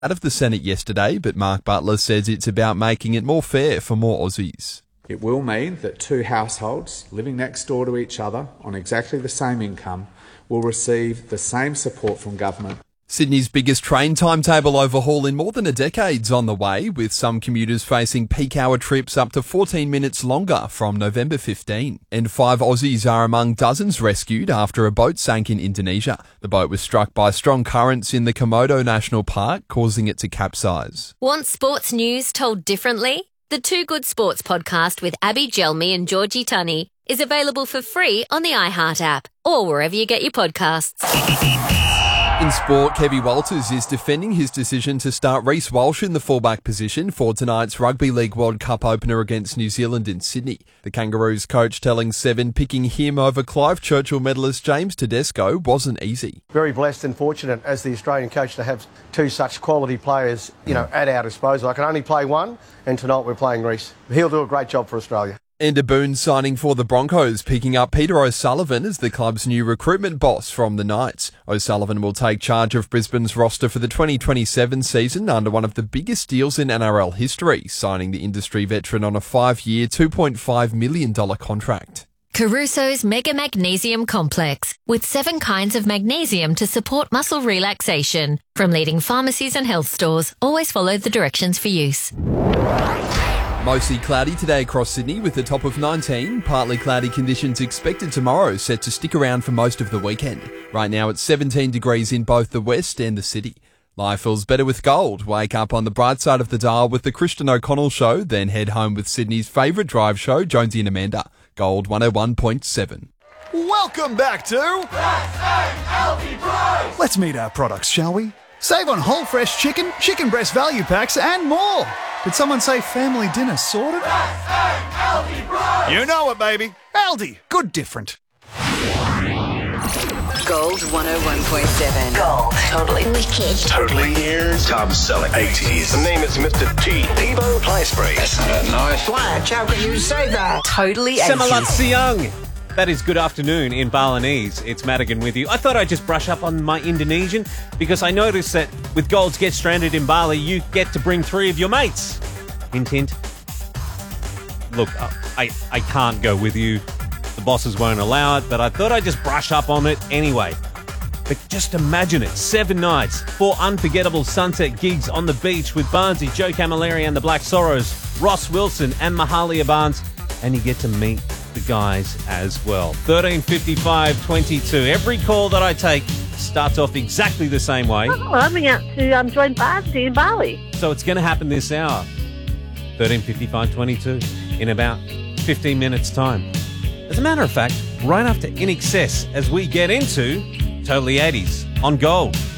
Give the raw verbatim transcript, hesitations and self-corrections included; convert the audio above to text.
out of the Senate yesterday, but Mark Butler says it's about making it more fair for more Aussies. It will mean that two households living next door to each other on exactly the same income will receive the same support from government. Sydney's biggest train timetable overhaul in more than a decade's on the way, with some commuters facing peak hour trips up to fourteen minutes longer from November fifteenth. And five Aussies are among dozens rescued after a boat sank in Indonesia. The boat was struck by strong currents in the Komodo National Park, causing it to capsize. Want sports news told differently? The Two Good Sports podcast with Abby Gelmi and Georgie Tunney is available for free on the iHeart app or wherever you get your podcasts. In sport, Kevy Walters is defending his decision to start Reece Walsh in the fullback position for tonight's Rugby League World Cup opener against New Zealand in Sydney. The Kangaroos coach telling Seven picking him over Clive Churchill medalist James Tedesco wasn't easy. Very blessed and fortunate as the Australian coach to have two such quality players, you know, at our disposal. I can only play one, and tonight we're playing Reece. He'll do a great job for Australia. And a Boone signing for the Broncos, picking up Peter O'Sullivan as the club's new recruitment boss from the Knights. O'Sullivan will take charge of Brisbane's roster for the twenty twenty-seven season under one of the biggest deals in N R L history, signing the industry veteran on a five-year, two point five million dollars contract. Caruso's Mega Magnesium Complex, with seven kinds of magnesium to support muscle relaxation. From leading pharmacies and health stores, always follow the directions for use. Mostly cloudy today across Sydney with a top of nineteen. Partly cloudy conditions expected tomorrow, set to stick around for most of the weekend. Right now it's seventeen degrees in both the west and the city. Life feels better with gold. Wake up on the bright side of the dial with the Christian O'Connell Show, then head home with Sydney's favourite drive show, Jonesy and Amanda. Gold one oh one point seven. Welcome back to Let's meet our products, shall we? Save on whole fresh chicken, chicken breast value packs, and more. Did someone say family dinner sorted? You know it, baby. Aldi. Good different. Gold one oh one point seven. Gold. Totally wicked. Totally ears. Top selling eighties. The name is Mister T. Peebo Play Spray. That's a nice flash. How can you say that? Totally eighties. Semalat Siang. That is good afternoon in Balinese. It's Madigan with you. I thought I'd just brush up on my Indonesian because I noticed that with Gold's Get Stranded in Bali, you get to bring three of your mates. Hint, hint. Look, I, I can't go with you. The bosses won't allow it, but I thought I'd just brush up on it anyway. But just imagine it. Seven nights, four unforgettable sunset gigs on the beach with Barnesy, Joe Camilleri and the Black Sorrows, Ross Wilson and Mahalia Barnes, and you get to meet the guys as well. thirteen fifty-five twenty-two. Every call that I take starts off exactly the same way. Oh, I'm going out to um, join Barnesy in Bali. So it's going to happen this hour. thirteen fifty-five twenty-two in about fifteen minutes time. As a matter of fact, right after In Excess as we get into Totally eighties on Gold.